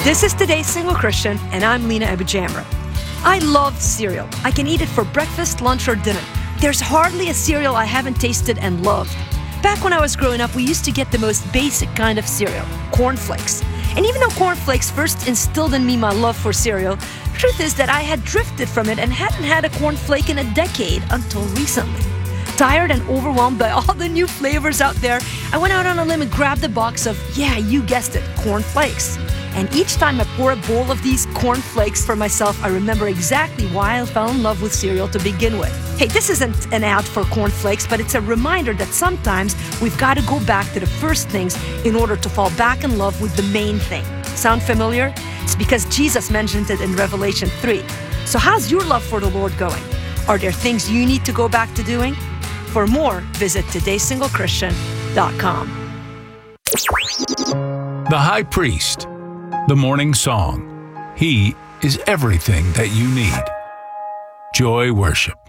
This is Today's Single Christian, and I'm Lena Abujamra. I love cereal. I can eat it for breakfast, lunch, or dinner. There's hardly a cereal I haven't tasted and loved. Back when I was growing up, we used to get the most basic kind of cereal, Corn Flakes. And even though Corn Flakes first instilled in me my love for cereal, the truth is that I had drifted from it and hadn't had a corn flake in a decade until recently. Tired and overwhelmed by all the new flavors out there, I went out on a limb and grabbed a box of, yeah, you guessed it, Corn Flakes. And each time I pour a bowl of these Corn Flakes for myself, I remember exactly why I fell in love with cereal to begin with. Hey, this isn't an ad for Corn Flakes, but it's a reminder that sometimes we've got to go back to the first things in order to fall back in love with the main thing. Sound familiar? It's because Jesus mentioned it in Revelation 3. So how's your love for the Lord going? Are there things you need to go back to doing? For more, visit todaysinglechristian.com. The High Priest, the morning song. He is everything that you need. Joy Worship.